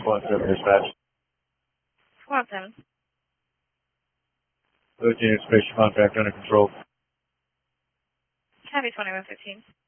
417 dispatch. 417. 13 space contact under control. Copy 2115.